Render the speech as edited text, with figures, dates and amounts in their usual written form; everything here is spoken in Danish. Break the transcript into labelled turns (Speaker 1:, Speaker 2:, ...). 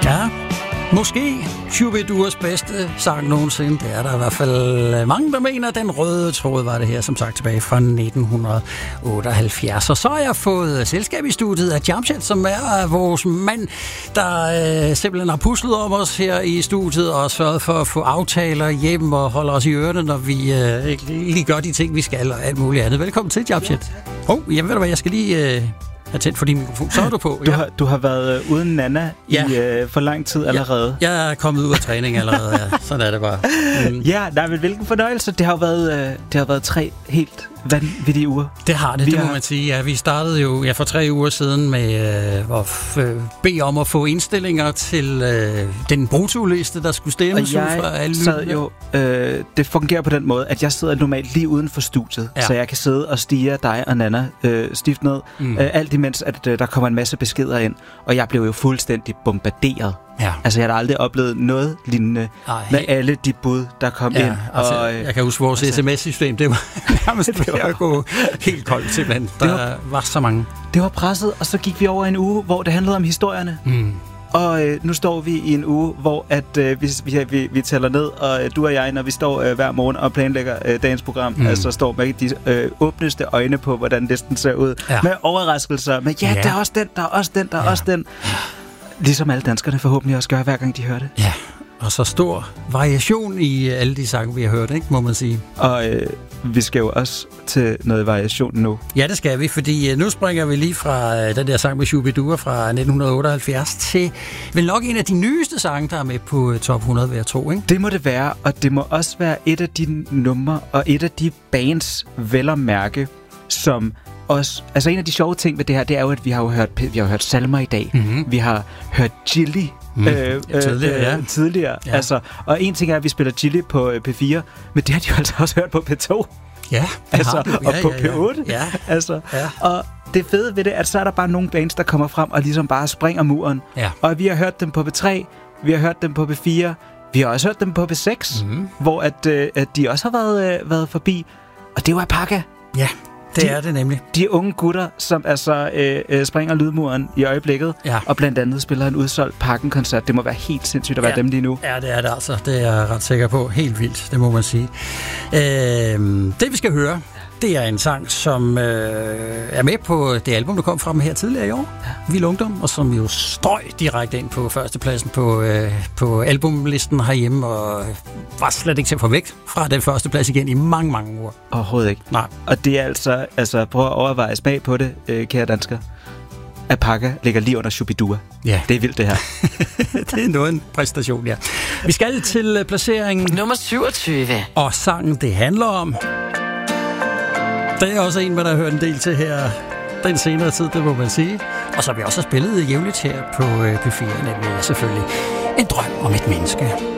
Speaker 1: Ja, måske Shubiduas bedste sang nogensinde. Det er der i hvert fald mange, der mener. Den røde tråd var det her, som sagt, tilbage fra 1978. Og så har jeg fået selskab i studiet af Jamshed, som er vores mand, der simpelthen har puslet om os her i studiet og sørget for at få aftaler hjem og holde os i ørerne, når vi ikke lige gør de ting, vi skal og alt muligt andet. Velkommen til, Jamshed. Jamen ved du hvad, jeg skal lige... Jeg tændt for din mikrofon. Så er du på.
Speaker 2: Du har været uden Nana i for lang tid allerede.
Speaker 1: Jeg er kommet ud af træning allerede. Ja. Sådan er det bare.
Speaker 2: Ja, nej, men hvilken fornøjelse. Det har været 3 helt vanvittige uger.
Speaker 1: Det har det, det må man sige. Ja, vi startede jo for 3 uger siden med at bede om at få indstillinger til den brutoliste, der skulle stemmes ud fra alle
Speaker 2: lytterne. Det fungerer på den måde, at jeg sidder normalt lige uden for studiet, så jeg kan sidde og stirre dig og Nana stift ned, alt imens at der kommer en masse beskeder ind, og jeg blev jo fuldstændig bombarderet. Ja. Altså, jeg har aldrig oplevet noget lignende med alle de bud, der kom ind.
Speaker 1: Altså, jeg kan huske vores sms-system, det var nærmest at gå helt koldt simpelthen. Der var så mange.
Speaker 2: Det var presset, og så gik vi over en uge, hvor det handlede om historierne. Og nu står vi i en uge, hvor at, vi tæller ned, og du og jeg, når vi står hver morgen og planlægger dagens program, altså står med de åbneste øjne på, hvordan listen ser ud. Ja. Med overraskelser, med der er også den, der er også den, der er også den. Ligesom alle danskerne forhåbentlig også gør, hver gang de hører det.
Speaker 1: Ja, og så stor variation i alle de sange, vi har hørt, ikke, må man sige.
Speaker 2: Og vi skal jo også til noget variation nu.
Speaker 1: Ja, det skal vi, fordi nu springer vi lige fra den der sang med Shubidua fra 1978 til vel nok en af de nyeste sange, der er med på top 100, vil jeg tro, ikke?
Speaker 2: Det må det være, og det må også være et af de numre og et af de bands, vel at mærke, som... Også, altså en af de sjove ting ved det her, det er jo, at vi har hørt salmer i dag. Vi har hørt Chili tidligere. Ja. Altså, og en ting er, at vi spiller Chili på P4, men det har de jo altså også hørt på P2.
Speaker 1: Ja,
Speaker 2: altså, og på P8. Ja. Altså, og det fede ved det, at så er der bare nogle bands, der kommer frem og ligesom bare springer muren. Ja. Og vi har hørt dem på P3, vi har hørt dem på P4, vi har også hørt dem på P6, hvor at de også har været forbi. Og det var Apaka.
Speaker 1: Ja. Det er det nemlig.
Speaker 2: De unge gutter, som altså springer lydmuren i øjeblikket, og blandt andet spiller en udsolgt Parken-koncert. Det må være helt sindssygt at være dem lige nu.
Speaker 1: Ja, det er det altså. Det er jeg ret sikker på. Helt vildt, det må man sige. Det vi skal høre, det er en sang, som er med på det album, der kom frem her tidligere i år. Vild Ungdom, og som jo strøg direkte ind på førstepladsen på albumlisten herhjemme, og var slet ikke til at få væk fra den første plads igen i mange, mange uger.
Speaker 2: Overhovedet ikke. Nej. Og det er altså prøv at overveje smag på det, kære dansker. Apaka ligger lige under Shubidua. Ja. Det er vildt, det her.
Speaker 1: Det er noget en præstation, ja. Vi skal til placeringen
Speaker 3: nummer 27.
Speaker 1: Og sangen, det handler om... Det er også en, man har hørt en del til her den senere tid, det må man sige. Og så har vi også spillet jævnligt her på P4, nemlig selvfølgelig En drøm om et menneske.